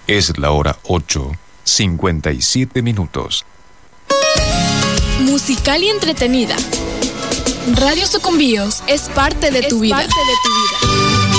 Es la hora 8:57. Musical y entretenida. Radio Sucumbíos es parte de tu vida.